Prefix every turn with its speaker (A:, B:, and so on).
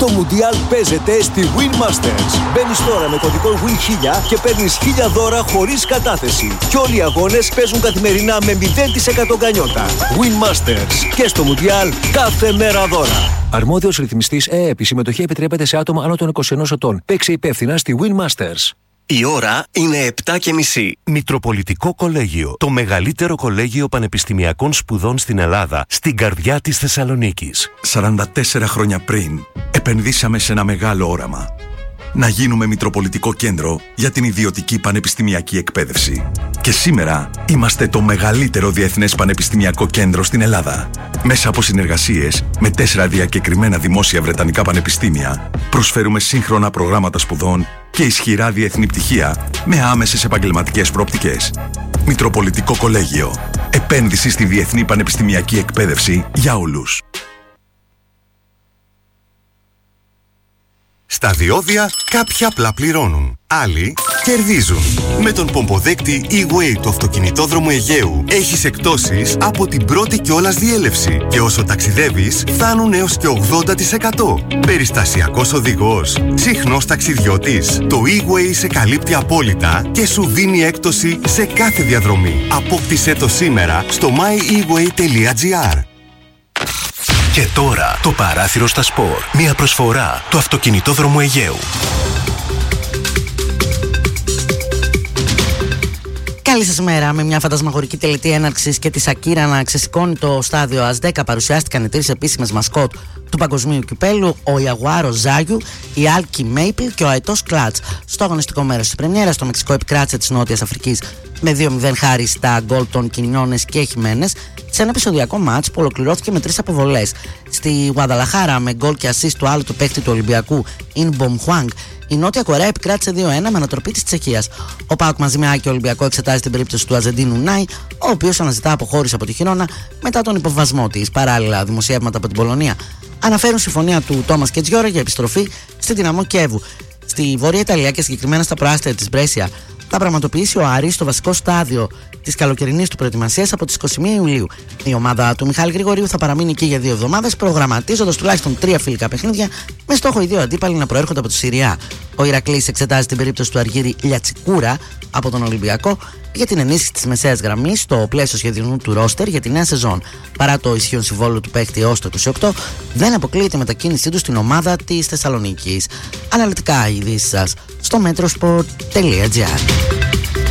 A: Το Μουντιάλ παίζεται στη Win Masters. Μπαίνεις τώρα με κωδικό WIN1000 και παίρνεις 1000 δώρα χωρίς κατάθεση. Και όλοι οι αγώνες παίζουν καθημερινά με 0% γκανιότα. Win Masters. Και στο Μουντιάλ κάθε μέρα δώρα. Αρμόδιος ρυθμιστής ΕΕΠ. Η συμμετοχή επιτρέπεται σε άτομα άνω των 21 ετών. Παίξε υπεύθυνα στη Win Masters.
B: Η ώρα είναι 7:30.
C: Μητροπολιτικό Κολέγιο. Το μεγαλύτερο κολέγιο πανεπιστημιακών σπουδών στην Ελλάδα, στην καρδιά της Θεσσαλονίκης.
D: 44 χρόνια πριν, επενδύσαμε σε ένα μεγάλο όραμα. Να γίνουμε Μητροπολιτικό Κέντρο για την ιδιωτική πανεπιστημιακή εκπαίδευση. Και σήμερα είμαστε το μεγαλύτερο διεθνές πανεπιστημιακό κέντρο στην Ελλάδα. Μέσα από συνεργασίες με 4 διακεκριμένα δημόσια βρετανικά πανεπιστήμια, προσφέρουμε σύγχρονα προγράμματα σπουδών και ισχυρά διεθνή πτυχία με άμεσες επαγγελματικές προοπτικές. Μητροπολιτικό Κολέγιο. Επένδυση στη διεθνή πανεπιστημιακή εκπαίδευση για όλους.
E: Στα διόδια κάποιοι απλά πληρώνουν, άλλοι κερδίζουν. Με τον πομποδέκτη E-Way του αυτοκινητόδρομου Αιγαίου έχεις εκπτώσεις από την πρώτη κιόλας διέλευση και όσο ταξιδεύεις φτάνουν έως και 80%. Περιστασιακός οδηγός, συχνός ταξιδιώτης. Το E-Way σε καλύπτει απόλυτα και σου δίνει έκπτωση σε κάθε διαδρομή. Απόκτησέ το σήμερα στο myeWay.gr.
C: Και τώρα το παράθυρο στα σπορ. Μια προσφορά του αυτοκινητόδρομου Αιγαίου.
F: Καλή σας μέρα. Με μια φαντασμαγορική τελετή έναρξης και τη Σακύρα να ξεσηκώνει το στάδιο ΑΣ10, παρουσιάστηκαν οι 3 επίσημες μασκότ του παγκοσμίου κυπέλου, ο Ιαγουάρο Ζάγιου, η Άλκη Μέιπλ και ο Αετός Κλάτς. Στο αγωνιστικό μέρος της πρεμιέρας, το Μεξικό επικράτησε της Νότιας Αφρικής με 2-0 χάρη στα γκολ των Κινιώνες και Χιμένες, σε ένα επεισοδιακό μάτς που ολοκληρώθηκε με 3 αποβολές. Στη Γουαδαλαχάρα, με γκολ και assist του άλλου του παίκτη του Ολυμπιακού, Ινμπομ Χουάνγκ, η Νότια Κορέα επικράτησε 2-1 με ανατροπή της Τσεχίας. Ο ΠΑΟΚ μαζί με Άκη Ολυμπιακό εξετάζει την περίπτωση του Αζεντίνου Νάι, ο οποίος αναζητά αποχώρηση από τη Χιρόνα μετά τον υποβασμό της. Παράλληλα, δημοσιεύματα από την Πολωνία αναφέρουν συμφωνία του Τόμας Κετζιόρα για επιστροφή στη Δυναμό Κιέβου. Στη Βόρεια Ιταλία και συγκεκριμένα στα προάστια της Μπρέσια θα πραγματοποιήσει ο Άρης στο βασικό στάδιο της καλοκαιρινής του προετοιμασίας από τις 21 Ιουλίου. Η ομάδα του Μιχάλη Γρηγορίου θα παραμείνει εκεί για 2 εβδομάδες, προγραμματίζοντας τουλάχιστον 3 φιλικά παιχνίδια, με στόχο οι 2 αντίπαλοι να προέρχονται από τη Συρία. Ο Ηρακλής εξετάζει την περίπτωση του Αργύρη Λιατσικούρα από τον Ολυμπιακό για την ενίσχυση της μεσαίας γραμμής στο πλαίσιο σχεδιασμού του ρόστερ για τη νέα σεζόν. Παρά το ισχύον συμβόλαιο του παίκτη έως το 28, δεν αποκλείεται η μετακίνησή του στην ομάδα της Θεσσαλονίκης. Αναλυτικά οι ειδήσεις σας στο metrosport.gr.